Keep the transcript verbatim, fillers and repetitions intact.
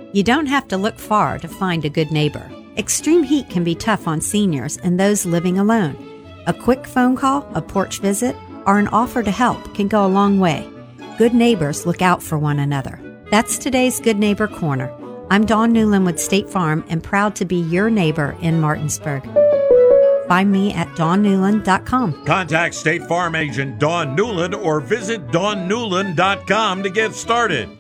You don't have to look far to find a good neighbor. Extreme heat can be tough on seniors and those living alone. A quick phone call, a porch visit, or an offer to help can go a long way. Good neighbors look out for one another. That's today's Good Neighbor Corner. I'm Dawn Newland with State Farm and proud to be your neighbor in Martinsburg. Find me at dawn newland dot com. Contact State Farm agent Dawn Newland or visit dawn newland dot com to get started.